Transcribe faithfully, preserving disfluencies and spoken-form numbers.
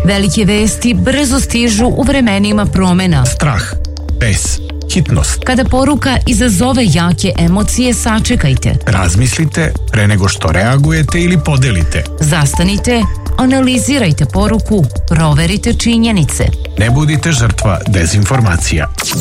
Velike vesti brzo stižu u vremenima promena. Strah, bes, hitnost. Kada poruka izazove jake emocije, sačekajte. Razmislite pre nego što reagujete ili podelite. Zastanite, analizirajte poruku, proverite činjenice. Ne budite žrtva dezinformacija.